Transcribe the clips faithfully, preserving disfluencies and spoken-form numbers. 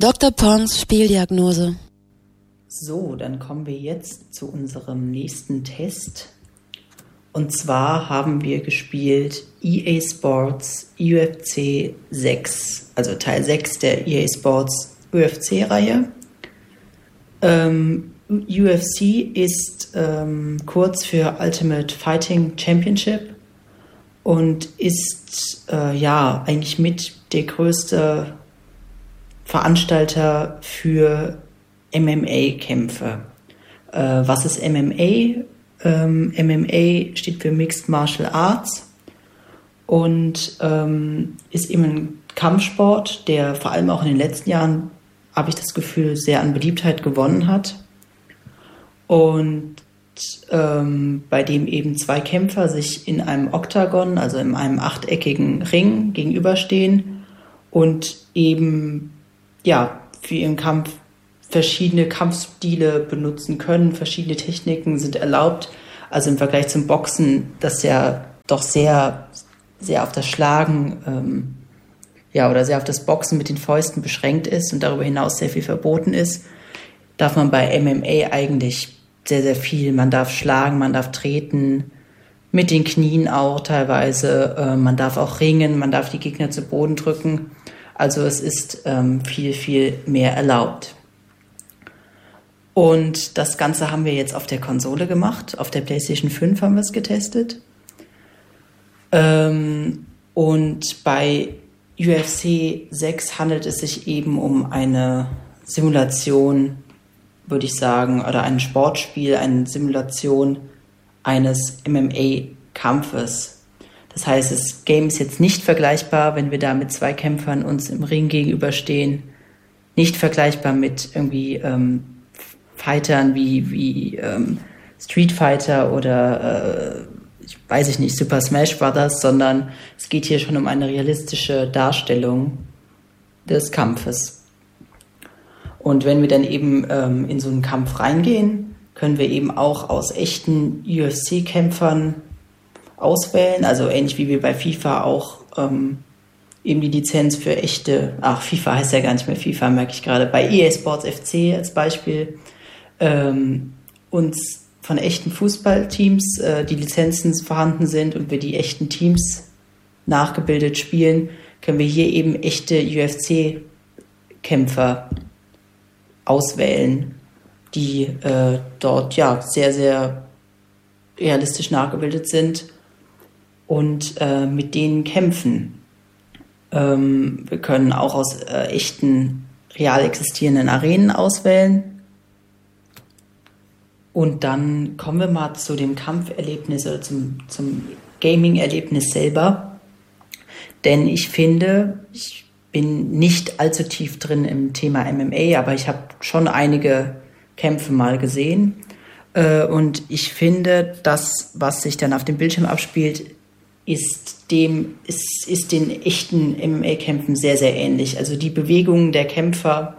Doktor Pongs Spieldiagnose. So, dann kommen wir jetzt zu unserem nächsten Test. Und zwar haben wir gespielt E A Sports U F C sechs, also Teil sechs der E A Sports U F C-Reihe. Ähm, U F C ist ähm, kurz für Ultimate Fighting Championship und ist äh, ja eigentlich mit der größte Veranstalter für M M A-Kämpfe. Äh, was ist M M A? Ähm, M M A steht für Mixed Martial Arts und ähm, ist eben ein Kampfsport, der vor allem auch in den letzten Jahren, habe ich das Gefühl, sehr an Beliebtheit gewonnen hat. Und ähm, bei dem eben zwei Kämpfer sich in einem Oktagon, also in einem achteckigen Ring, gegenüberstehen und eben ja für ihren Kampf verschiedene Kampfstile benutzen können, verschiedene Techniken sind erlaubt. Also im Vergleich zum Boxen, das ja doch sehr, sehr auf das Schlagen ähm, ja, oder sehr auf das Boxen mit den Fäusten beschränkt ist und darüber hinaus sehr viel verboten ist, darf man bei M M A eigentlich sehr, sehr viel. Man darf schlagen, man darf treten, mit den Knien auch teilweise. Äh, man darf auch ringen, man darf die Gegner zu Boden drücken. Also es ist ähm, viel, viel mehr erlaubt. Und das Ganze haben wir jetzt auf der Konsole gemacht. Auf der PlayStation fünf haben wir es getestet. Ähm, und bei U F C sechs handelt es sich eben um eine Simulation, würde ich sagen, oder ein Sportspiel, eine Simulation eines M M A-Kampfes. Das heißt, das Game ist jetzt nicht vergleichbar, wenn wir da mit zwei Kämpfern uns im Ring gegenüberstehen. Nicht vergleichbar mit irgendwie ähm, Fightern wie, wie ähm, Street Fighter oder äh, ich weiß ich nicht, Super Smash Brothers, sondern es geht hier schon um eine realistische Darstellung des Kampfes. Und wenn wir dann eben ähm, in so einen Kampf reingehen, können wir eben auch aus echten U F C-Kämpfern auswählen, also ähnlich wie wir bei FIFA auch ähm, eben die Lizenz für echte, ach, FIFA heißt ja gar nicht mehr FIFA, merke ich gerade, bei E A Sports F C als Beispiel, ähm, uns von echten Fußballteams äh, die Lizenzen vorhanden sind und wir die echten Teams nachgebildet spielen, können wir hier eben echte U F C-Kämpfer auswählen, die äh, dort ja sehr, sehr realistisch nachgebildet sind und äh, mit denen kämpfen. Ähm, wir können auch aus äh, echten, real existierenden Arenen auswählen. Und dann kommen wir mal zu dem Kampferlebnis oder zum, zum Gaming-Erlebnis selber. Denn ich finde, ich bin nicht allzu tief drin im Thema M M A, aber ich habe schon einige Kämpfe mal gesehen. Äh, und ich finde, das, was sich dann auf dem Bildschirm abspielt, ist dem, ist, ist den echten M M A-Kämpfen sehr, sehr ähnlich. Also die Bewegungen der Kämpfer,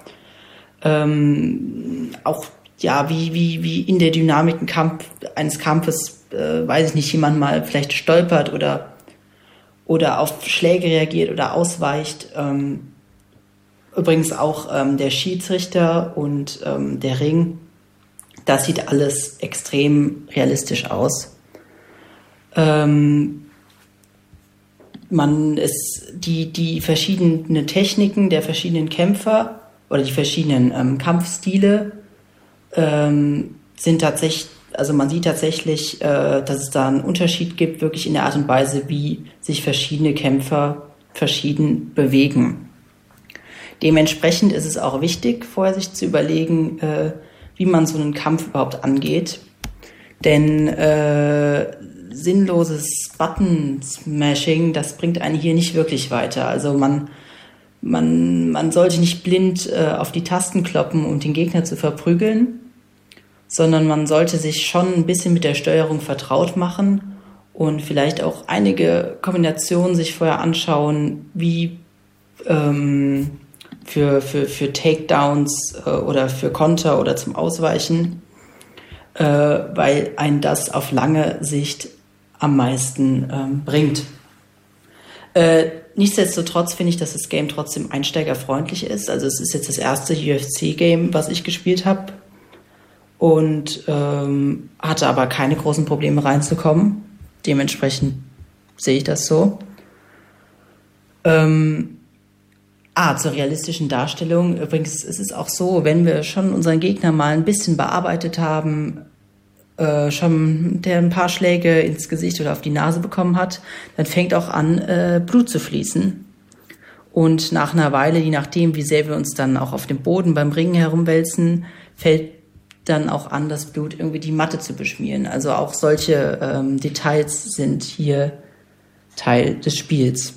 ähm, auch ja, wie, wie, wie in der Dynamik ein Kampf, eines Kampfes, äh, weiß ich nicht, jemand mal vielleicht stolpert oder, oder auf Schläge reagiert oder ausweicht. Ähm, übrigens auch ähm, der Schiedsrichter und ähm, der Ring, das sieht alles extrem realistisch aus. Ähm, man ist die, die verschiedenen Techniken der verschiedenen Kämpfer oder die verschiedenen ähm, Kampfstile ähm, sind tatsächlich, also man sieht tatsächlich, äh, dass es da einen Unterschied gibt, wirklich in der Art und Weise, wie sich verschiedene Kämpfer verschieden bewegen. Dementsprechend ist es auch wichtig, vorher sich zu überlegen, äh, wie man so einen Kampf überhaupt angeht. Denn äh, sinnloses Button-Smashing, das bringt einen hier nicht wirklich weiter. Also man, man, man sollte nicht blind äh, auf die Tasten kloppen, um den Gegner zu verprügeln, sondern man sollte sich schon ein bisschen mit der Steuerung vertraut machen und vielleicht auch einige Kombinationen sich vorher anschauen, wie ähm, für, für, für Takedowns äh, oder für Konter oder zum Ausweichen, äh, weil einen das auf lange Sicht am meisten ähm, bringt. Äh, nichtsdestotrotz finde ich, dass das Game trotzdem einsteigerfreundlich ist. Also es ist jetzt das erste U F C-Game, was ich gespielt habe. Und ähm, hatte aber keine großen Probleme reinzukommen. Dementsprechend sehe ich das so. Ähm, ah, zur realistischen Darstellung. Übrigens, es ist auch so, wenn wir schon unseren Gegner mal ein bisschen bearbeitet haben, äh, schon der ein paar Schläge ins Gesicht oder auf die Nase bekommen hat, dann fängt auch an, äh, Blut zu fließen. Und nach einer Weile, je nachdem, wie sehr wir uns dann auch auf dem Boden beim Ringen herumwälzen, fällt dann auch an, das Blut irgendwie die Matte zu beschmieren. Also auch solche ähm, Details sind hier Teil des Spiels.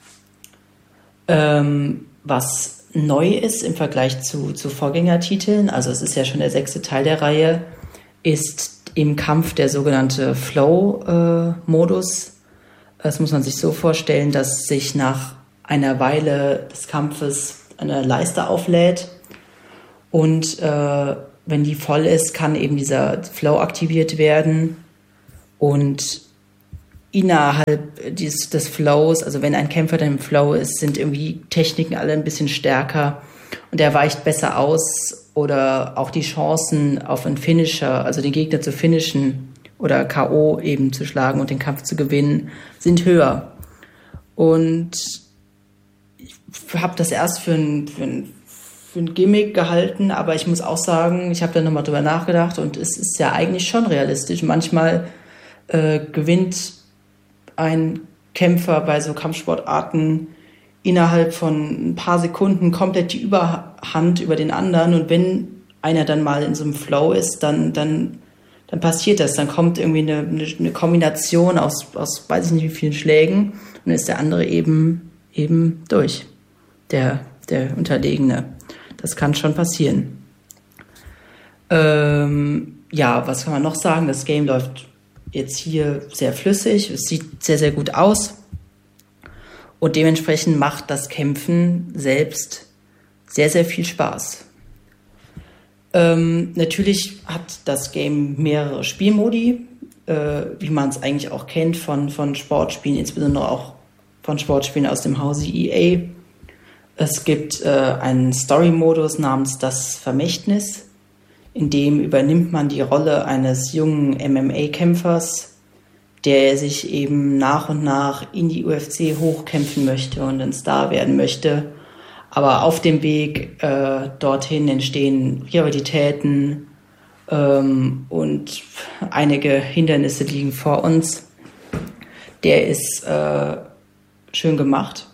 Ähm, was neu ist im Vergleich zu, zu Vorgängertiteln, also es ist ja schon der sechste Teil der Reihe, ist im Kampf der sogenannte Flow-Modus. Äh, das muss man sich so vorstellen, dass sich nach einer Weile des Kampfes eine Leiste auflädt und äh, wenn die voll ist, kann eben dieser Flow aktiviert werden und innerhalb des, des Flows, also wenn ein Kämpfer dann im Flow ist, sind irgendwie Techniken alle ein bisschen stärker und er weicht besser aus oder auch die Chancen auf einen Finisher, also den Gegner zu finishen oder K O eben zu schlagen und den Kampf zu gewinnen, sind höher. Und ich habe das erst für ein, für ein für ein Gimmick gehalten, aber ich muss auch sagen, ich habe da nochmal drüber nachgedacht und es ist ja eigentlich schon realistisch. Manchmal äh, gewinnt ein Kämpfer bei so Kampfsportarten innerhalb von ein paar Sekunden komplett die Überhand über den anderen und wenn einer dann mal in so einem Flow ist, dann, dann, dann passiert das. Dann kommt irgendwie eine, eine, eine Kombination aus, aus weiß ich nicht wie vielen Schlägen und dann ist der andere eben, eben durch, der, der Unterlegene. Das kann schon passieren. Ähm, ja, was kann man noch sagen? Das Game läuft jetzt hier sehr flüssig. Es sieht sehr, sehr gut aus. Und dementsprechend macht das Kämpfen selbst sehr, sehr viel Spaß. Ähm, natürlich hat das Game mehrere Spielmodi, äh, wie man es eigentlich auch kennt von, von Sportspielen, insbesondere auch von Sportspielen aus dem Hause E A. Es gibt äh, einen Story-Modus namens Das Vermächtnis, in dem übernimmt man die Rolle eines jungen M M A-Kämpfers, der sich eben nach und nach in die U F C hochkämpfen möchte und ein Star werden möchte. Aber auf dem Weg äh, dorthin entstehen Rivalitäten ähm, und einige Hindernisse liegen vor uns. Der ist äh, schön gemacht.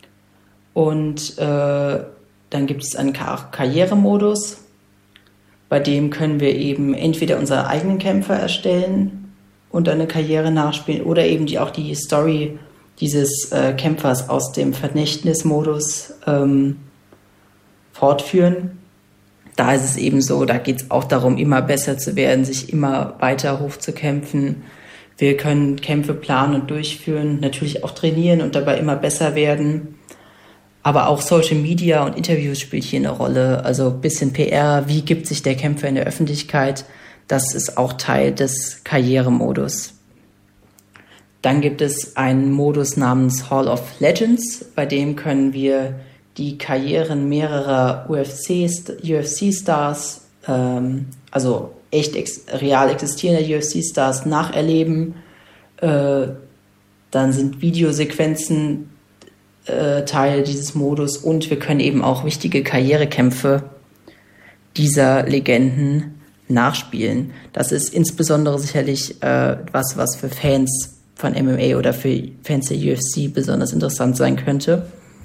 Und äh, dann gibt es einen Kar- Karrieremodus, bei dem können wir eben entweder unsere eigenen Kämpfer erstellen und eine Karriere nachspielen oder eben die, auch die Story dieses äh, Kämpfers aus dem Vermächtnismodus ähm, fortführen. Da ist es eben so, da geht es auch darum, immer besser zu werden, sich immer weiter hochzukämpfen. Wir können Kämpfe planen und durchführen, natürlich auch trainieren und dabei immer besser werden. Aber auch Social Media und Interviews spielt hier eine Rolle. Also ein bisschen P R, wie gibt sich der Kämpfer in der Öffentlichkeit? Das ist auch Teil des Karrieremodus. Dann gibt es einen Modus namens Hall of Legends, bei dem können wir die Karrieren mehrerer U F C-Stars, ähm, also echt ex- real existierender U F C-Stars nacherleben. Äh, dann sind Videosequenzen Teil dieses Modus und wir können eben auch wichtige Karrierekämpfe dieser Legenden nachspielen. Das ist insbesondere sicherlich äh, was, was für Fans von M M A oder für Fans der U F C besonders interessant sein könnte.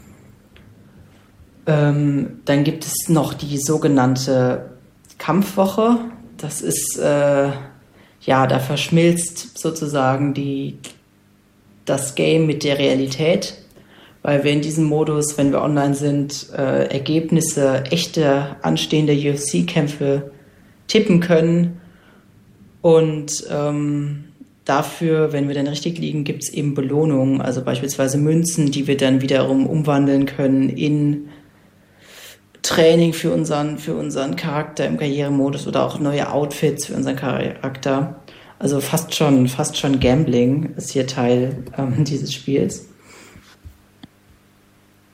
Ähm, dann gibt es noch die sogenannte Kampfwoche. Das ist, äh, ja, da verschmilzt sozusagen die, das Game mit der Realität. Weil wir in diesem Modus, wenn wir online sind, äh, Ergebnisse echter anstehender U F C-Kämpfe tippen können. Und ähm, dafür, wenn wir dann richtig liegen, gibt es eben Belohnungen, also beispielsweise Münzen, die wir dann wiederum umwandeln können in Training für unseren, für unseren Charakter im Karrieremodus oder auch neue Outfits für unseren Charakter. Also fast schon, fast schon Gambling ist hier Teil ähm, dieses Spiels.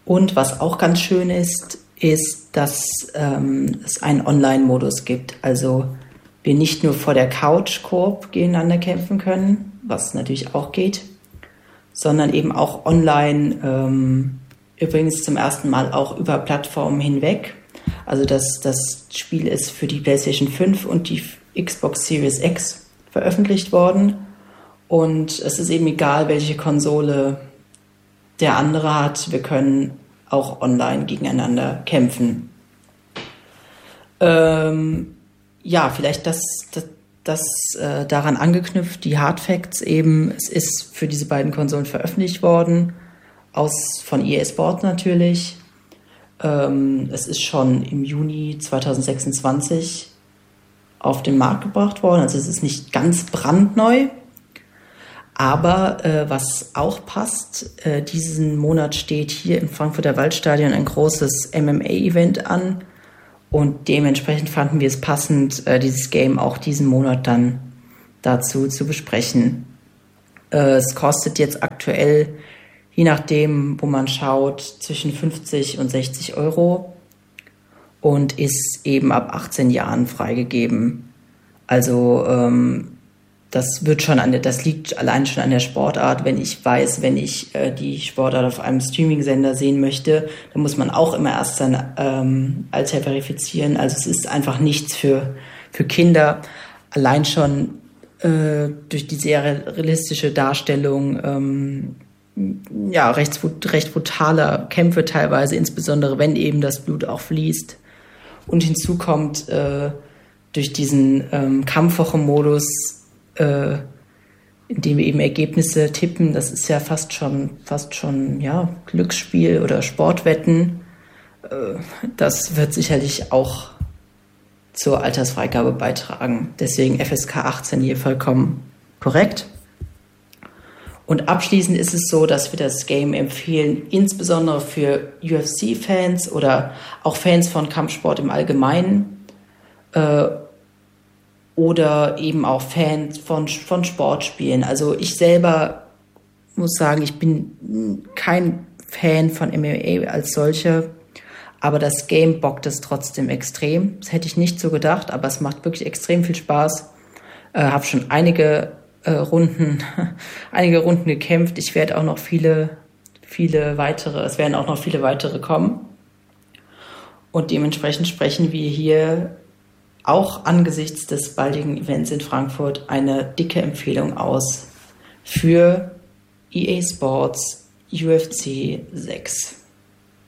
Und was auch ganz schön ist, ist, dass ähm, es einen Online-Modus gibt. Also wir nicht nur vor der Couch Koop gegeneinander kämpfen können, was natürlich auch geht, sondern eben auch online, ähm, übrigens zum ersten Mal auch über Plattformen hinweg. Also das, das Spiel ist für die PlayStation fünf und die Xbox Series X veröffentlicht worden. Und es ist eben egal, welche Konsole der andere hat. Wir können auch online gegeneinander kämpfen. Ähm, ja, vielleicht das, das, das äh, daran angeknüpft, die Hard Facts eben. Es ist für diese beiden Konsolen veröffentlicht worden, aus, von E A Sport natürlich. Ähm, es ist schon im Juni zwanzig sechsundzwanzig auf den Markt gebracht worden. Also es ist nicht ganz brandneu. Aber äh, was auch passt, äh, diesen Monat steht hier im Frankfurter Waldstadion ein großes M M A-Event an. Und dementsprechend fanden wir es passend, äh, dieses Game auch diesen Monat dann dazu zu besprechen. Äh, es kostet jetzt aktuell, je nachdem, wo man schaut, zwischen fünfzig und sechzig Euro und ist eben ab achtzehn Jahren freigegeben. Also ähm, das wird schon an der, das liegt allein schon an der Sportart. Wenn ich weiß, wenn ich äh, die Sportart auf einem Streaming-Sender sehen möchte, dann muss man auch immer erst sein ähm, Alter verifizieren. Also es ist einfach nichts für für Kinder. Allein schon äh, durch die sehr realistische Darstellung ähm, ja recht, recht brutaler Kämpfe teilweise, insbesondere wenn eben das Blut auch fließt. Und hinzu kommt äh, durch diesen ähm, Kampfwochen-Modus, äh, in dem wir eben Ergebnisse tippen. Das ist ja fast schon, fast schon ja, Glücksspiel oder Sportwetten. Äh, das wird sicherlich auch zur Altersfreigabe beitragen. Deswegen F S K achtzehn hier vollkommen korrekt. Und abschließend ist es so, dass wir das Game empfehlen, insbesondere für U F C-Fans oder auch Fans von Kampfsport im Allgemeinen, äh, oder eben auch Fans von, von Sportspielen. Also ich selber muss sagen, ich bin kein Fan von M M A als solche, aber das Game bockt es trotzdem extrem. Das hätte ich nicht so gedacht, aber es macht wirklich extrem viel Spaß. Äh, habe schon einige äh, Runden, einige Runden gekämpft. Ich werde auch noch viele, viele weitere, es werden auch noch viele weitere kommen. Und dementsprechend sprechen wir hier auch angesichts des baldigen Events in Frankfurt eine dicke Empfehlung aus für E A Sports U F C sechs.